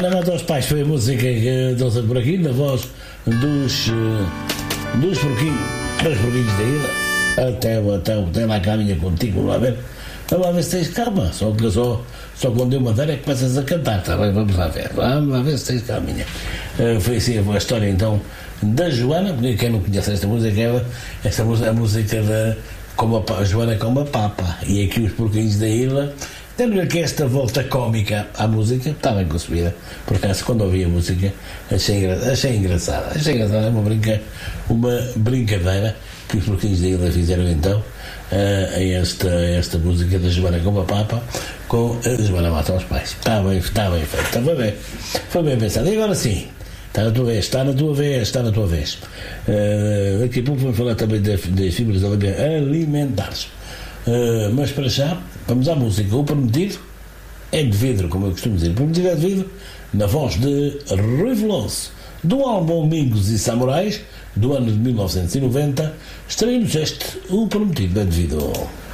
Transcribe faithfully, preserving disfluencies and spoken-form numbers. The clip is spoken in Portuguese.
Joana Mata aos Pais foi a música que dança por aqui, na voz dos, dos porquinhos, dos porquinhos da ilha. Até, até, até lá caminha contigo, vamos lá ver. Vamos lá ver se tens calma. Só, só, só quando eu mandar é que começas a cantar, tá bem? Vamos lá ver. Vamos lá ver se tens calminha. Uh, foi assim a história então da Joana, porque quem não conhece esta música, ela, esta música, a música da como a, a Joana como a Papa. E aqui os porquinhos da ilha. Temos aqui esta volta cómica à música, está bem concebida. Por acaso, quando ouvi a música, achei, engra, achei engraçada. Achei engraçada, é uma, brinca, uma brincadeira que os porquinhos da ilha fizeram então a, a, esta, a esta música da Joana como a Papa, com a Joana Mata aos Pais. Está bem, está bem feito, está bem, foi bem pensado. E agora sim, está na tua vez, está na tua vez, está na tua vez. Uh, daqui a pouco vamos falar também das, das fibras alimentares. Uh, mas para já, vamos à música. O Prometido é de vidro, como eu costumo dizer. O Prometido é de vidro, na voz de Rui Veloso, do álbum Amigos e Samurais, do ano de mil novecentos e noventa. Estaremos este, O Prometido é de vidro.